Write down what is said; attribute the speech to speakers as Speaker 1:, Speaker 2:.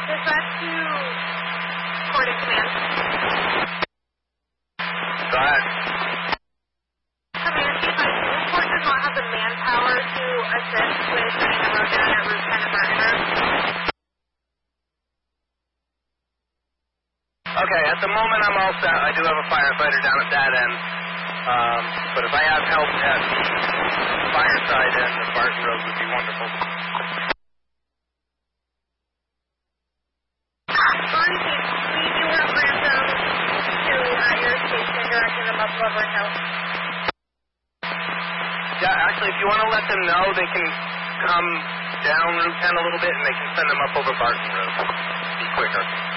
Speaker 1: Dispatch to Coordinate Command.
Speaker 2: Go ahead.
Speaker 1: Command, Chief, I report does not have the manpower to assist with getting the road down at Route 10 and Barton Road.
Speaker 2: Okay, at the moment I'm all set. I do have a firefighter down at that end. But if I have help at the fireside end of Barton Road would be wonderful.
Speaker 1: We do have ransom to your station, directing them up Lovering Hill.
Speaker 2: Yeah, actually, if you want to let them know, they can come down Route 10 a little bit and they can send them up over Barton Road. Be quicker.